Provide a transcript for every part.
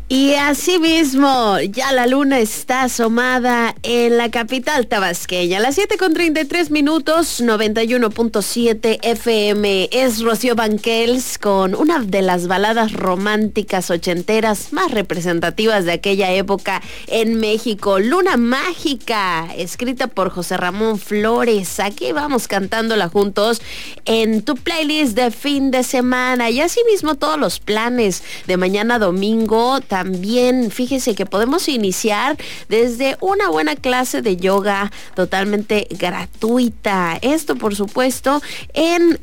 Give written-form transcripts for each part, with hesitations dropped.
Y así mismo, ya la luna está asomada en la capital tabasqueña. A las 7:33, 91.7 FM. Es Rocío Banquels con una de las baladas románticas ochenteras más representativas de aquella época en México. Luna Mágica, escrita por José Ramón Flores. Aquí vamos cantándola juntos en tu playlist de fin de semana. Y así mismo todos los planes de mañana domingo. También fíjese que podemos iniciar desde una buena clase de yoga totalmente gratuita. Esto, por supuesto, en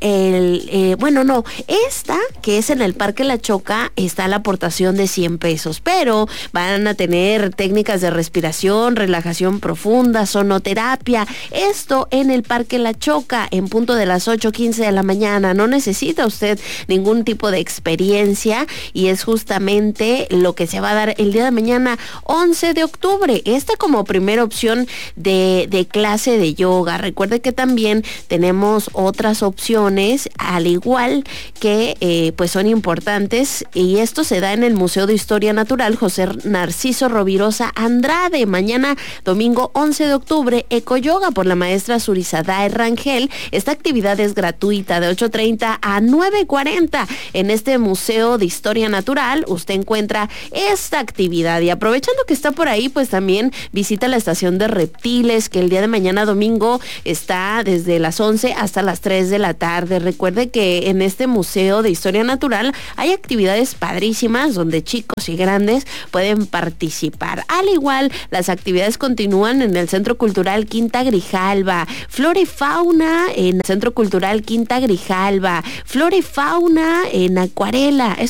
esta que es en el Parque La Choca, está la aportación de 100 pesos, pero van a tener técnicas de respiración, relajación profunda, sonoterapia. Esto en el Parque La Choca, en punto de las 8:15 de la mañana. No necesita usted ningún tipo de experiencia y es justamente lo que se va a dar el día de mañana, 11 de octubre. Esta como primera opción de clase de yoga. Recuerde que también tenemos otras opciones, al igual que pues son importantes, y esto se da en el Museo de Historia Natural José Narciso Rovirosa Andrade. Mañana domingo 11 de octubre, Ecoyoga por la maestra Surizadae Rangel. Esta actividad es gratuita de 8:30 a 9:40 en este Museo de Historia Natural. Usted encuentra esta actividad, y aprovechando que está por ahí, pues también visita la estación de reptiles, que el día de mañana domingo está desde las 11 hasta las 3 de la tarde. Recuerde que en este Museo de Historia Natural hay actividades padrísimas donde chicos y grandes pueden participar. Al igual, las actividades continúan en el Centro Cultural Quinta Grijalva. Flora y fauna en el Centro Cultural Quinta Grijalva. Flora y fauna en acuarela.